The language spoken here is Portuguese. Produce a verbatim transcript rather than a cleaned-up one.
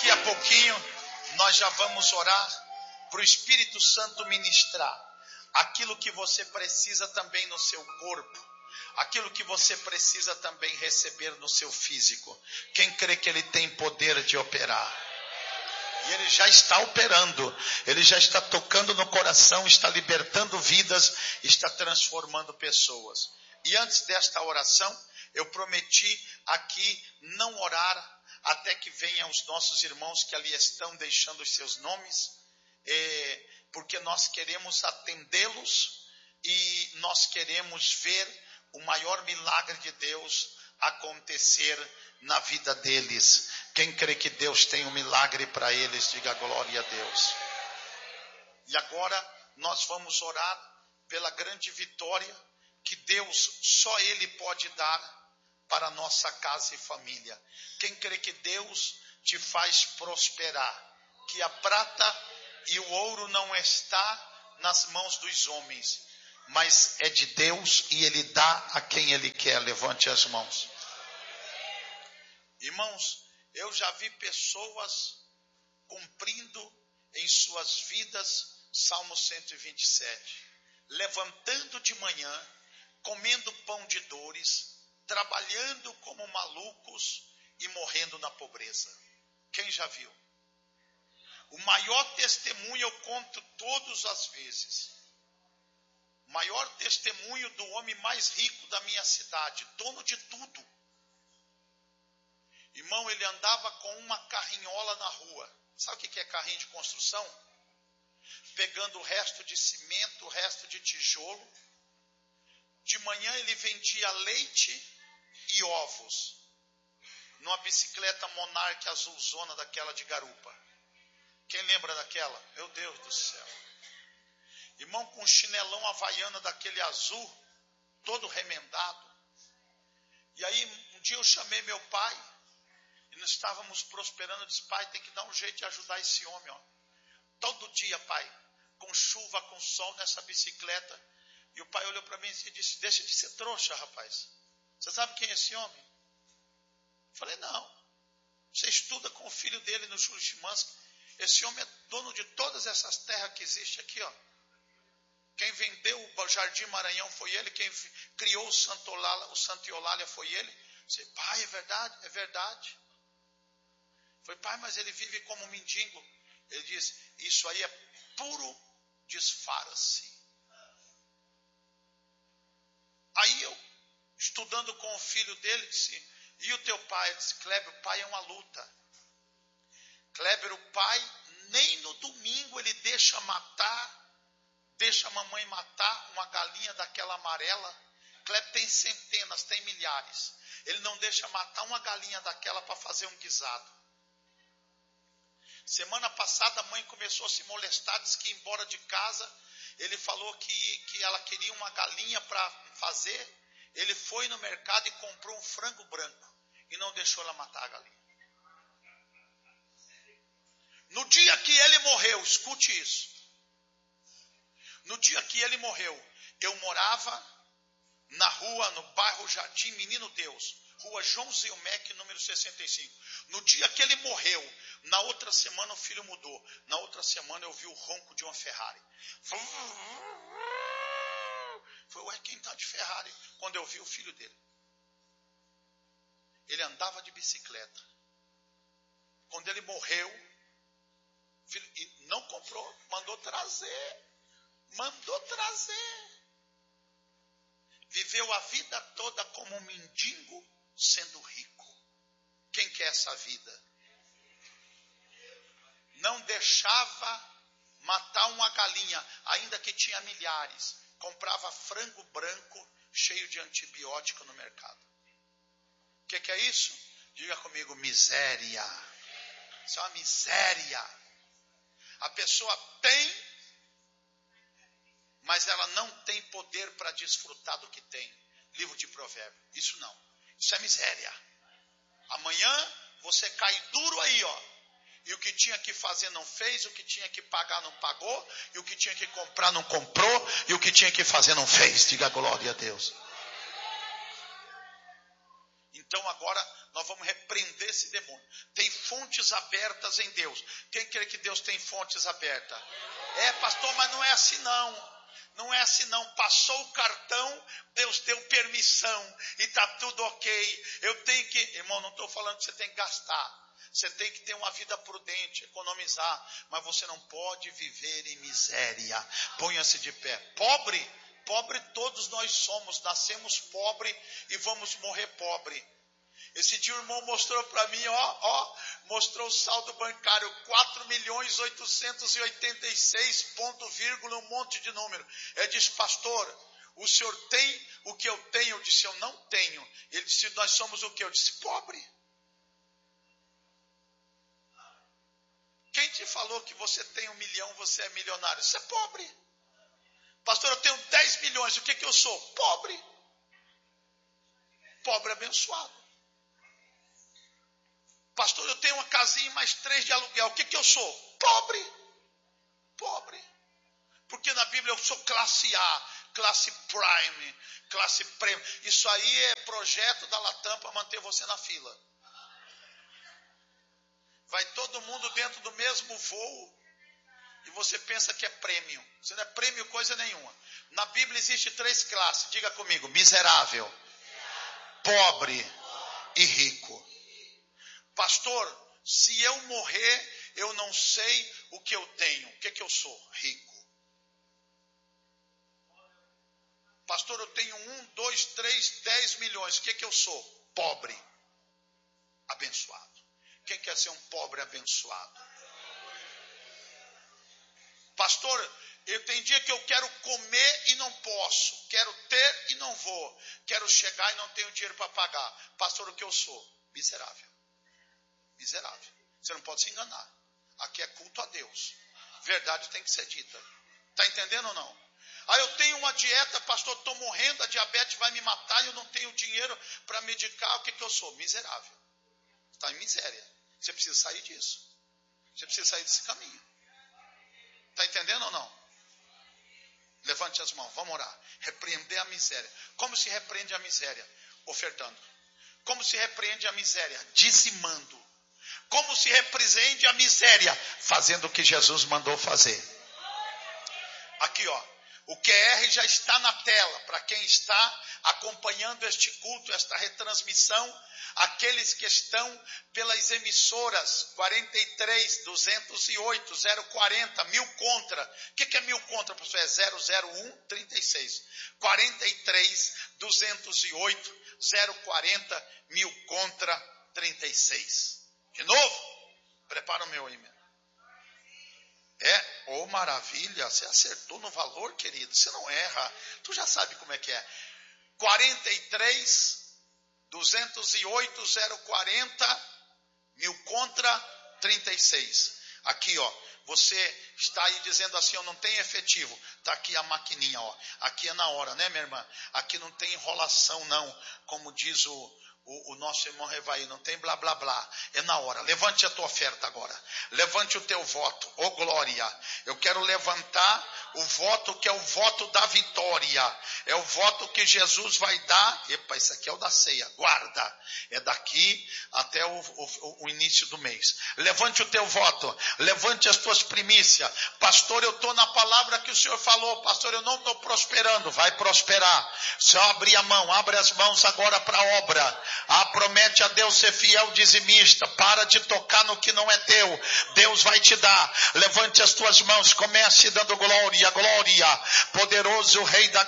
Daqui a pouquinho nós já vamos orar para o Espírito Santo ministrar aquilo que você precisa também no seu corpo, aquilo que você precisa também receber no seu físico. Quem crê que ele tem poder de operar? E ele já está operando, ele já está tocando no coração, está libertando vidas, está transformando pessoas. E antes desta oração, eu prometi aqui não orar até que venham os nossos irmãos que ali estão deixando os seus nomes, é, porque nós queremos atendê-los e nós queremos ver o maior milagre de Deus acontecer na vida deles. Quem crê que Deus tem um milagre para eles, diga glória a Deus. E agora nós vamos orar pela grande vitória que Deus, só Ele pode dar para a nossa casa e família. Quem crê que Deus te faz prosperar, que a prata e o ouro não está nas mãos dos homens, mas é de Deus e Ele dá a quem Ele quer. Levante as mãos. Irmãos, eu já vi pessoas cumprindo em suas vidas Salmo cento e vinte e sete, levantando de manhã, comendo pão de dores, trabalhando como malucos e morrendo na pobreza. Quem já viu? O maior testemunho eu conto todas as vezes. O maior testemunho do homem mais rico da minha cidade, dono de tudo. Irmão, ele andava com uma carrinhola na rua. Sabe o que é carrinho de construção? Pegando o resto de cimento, o resto de tijolo. De manhã ele vendia leite e ovos. Numa bicicleta Monarch azulzona daquela de garupa. Quem lembra daquela? Meu Deus do céu. Irmão, com um chinelão havaiana daquele azul, todo remendado. E aí um dia eu chamei meu pai. E nós estávamos prosperando, eu disse, pai, tem que dar um jeito de ajudar esse homem, ó. Todo dia, pai, com chuva, com sol, nessa bicicleta. E o pai olhou para mim e disse, deixa de ser trouxa, rapaz. Você sabe quem é esse homem? Eu falei, não. Você estuda com o filho dele no Júlio Chimansky. Esse homem é dono de todas essas terras que existem aqui, ó. Quem vendeu o Jardim Maranhão foi ele. Quem criou o Santo Eulália, o Santo Eulália foi ele. Eu disse, pai, é verdade? É verdade. Foi, pai, mas ele vive como um mendigo. Ele diz, isso aí é puro disfarce. Aí eu, estudando com o filho dele, disse, e o teu pai? Ele disse, Kleber, o pai é uma luta. Kleber, o pai, nem no domingo ele deixa matar, deixa a mamãe matar uma galinha daquela amarela. Kleber tem centenas, tem milhares. Ele não deixa matar uma galinha daquela para fazer um guisado. Semana passada a mãe começou a se molestar, disse que ia embora de casa. Ele falou que, que ela queria uma galinha para fazer. Ele foi no mercado e comprou um frango branco. E não deixou ela matar a galinha. No dia que ele morreu, escute isso. No dia que ele morreu, eu morava na rua, no bairro Jardim Menino Deus. Rua João Zilmec, número sessenta e cinco. No dia que ele morreu, na outra semana o filho mudou. Na outra semana eu vi o ronco de uma Ferrari. Foi, ué, quem está de Ferrari? Quando eu vi o filho dele. Ele andava de bicicleta. Quando ele morreu, filho, e não comprou, mandou trazer. Mandou trazer. Viveu a vida toda como um mendigo, sendo rico. Quem quer essa vida? Não deixava matar uma galinha, ainda que tinha milhares. Comprava frango branco, cheio de antibiótico no mercado. O que, que é isso? Diga comigo, miséria. Isso é uma miséria. A pessoa tem, mas ela não tem poder para desfrutar do que tem. Livro de Provérbios. Isso não. Isso é miséria. Amanhã você cai duro aí, ó. E o que tinha que fazer não fez, o que tinha que pagar não pagou, e o que tinha que comprar não comprou, e o que tinha que fazer não fez. Diga glória a Deus. Então agora nós vamos repreender esse demônio. Tem fontes abertas em Deus. Quem crê que Deus tem fontes abertas? É, pastor, mas não é assim não. Não é assim não. Passou o cartão, Deus deu permissão e está tudo ok. Eu tenho que, irmão, não estou falando que você tem que gastar. Você tem que ter uma vida prudente, economizar, mas você não pode viver em miséria. Ponha-se de pé. Pobre, pobre todos nós somos, nascemos pobre e vamos morrer pobre. Esse dia o irmão mostrou para mim, ó, ó, mostrou o saldo bancário, quatro milhões oitocentos e oitenta e seis, ponto, vírgula, um monte de número. Ele disse, pastor, o senhor tem o que eu tenho? Eu disse, eu não tenho. Ele disse, nós somos o que? Eu disse, pobre. Quem te falou que você tem um milhão, você é milionário? Você é pobre. Pastor, eu tenho dez milhões, o que que eu sou? Pobre. Pobre abençoado. Pastor, eu tenho uma casinha e mais três de aluguel, o que que eu sou? Pobre. Pobre. Porque na Bíblia eu sou classe A, classe Prime, classe Premium. Isso aí é projeto da Latam para manter você na fila. Vai todo mundo dentro do mesmo voo e você pensa que é prêmio. Você não é prêmio coisa nenhuma. Na Bíblia existe três classes. Diga comigo, miserável, pobre e rico. Pastor, se eu morrer, eu não sei o que eu tenho. O que que eu sou? Rico. Pastor, eu tenho um, dois, três, dez milhões. O que que eu sou? Pobre. Abençoado. Quem quer ser um pobre abençoado? Pastor, eu tenho dia que eu quero comer e não posso. Quero ter e não vou. Quero chegar e não tenho dinheiro para pagar. Pastor, o que eu sou? Miserável. Miserável. Você não pode se enganar. Aqui é culto a Deus. Verdade tem que ser dita. Está entendendo ou não? Ah, eu tenho uma dieta, pastor, estou morrendo, a diabetes vai me matar e eu não tenho dinheiro para medicar. O que que eu sou? Miserável. Está em miséria. Você precisa sair disso. Você precisa sair desse caminho. Está entendendo ou não? Levante as mãos, vamos orar. Repreender a miséria. Como se repreende a miséria? Ofertando. Como se repreende a miséria? Dizimando. Como se repreende a miséria? Fazendo o que Jesus mandou fazer. Aqui, ó. O Q R já está na tela. Para quem está acompanhando este culto, esta retransmissão, aqueles que estão pelas emissoras quarenta e três, duzentos e oito, zero quarenta, mil contra. O que, que é mil contra, professor? É zero zero um, trinta e seis. quarenta e três, duzentos e oito, zero quarenta, mil contra, trinta e seis. De novo? Prepara o meu aí, meu. É, ô oh, maravilha, você acertou no valor, querido. Você não erra. Tu já sabe como é que é. quarenta e três, duzentos e oito, zero quarenta, mil contra, trinta e seis. Aqui, ó, você está aí dizendo assim, eu não tenho efetivo. Está aqui a maquininha, ó. Aqui é na hora, né, minha irmã? Aqui não tem enrolação, não. Como diz o, o, o nosso irmão Revaí, não tem blá, blá, blá. É na hora. Levante a tua oferta agora. Levante o teu voto. Ô, glória. Eu quero levantar o voto que é o voto da vitória. É o voto que Jesus vai dar. Epa, isso aqui é o da ceia. Guarda. É daqui até o, o, o início do mês. Levante o teu voto. Levante as tuas primícias. Pastor, eu estou na palavra que o Senhor falou. Pastor, eu não estou prosperando. Vai prosperar. Só abrir a mão. Abre as mãos agora para a obra. Ah, promete a Deus ser fiel dizimista. Para de tocar no que não é teu. Deus vai te dar. Levante as tuas mãos. Comece dando glória. Glória. Poderoso Rei da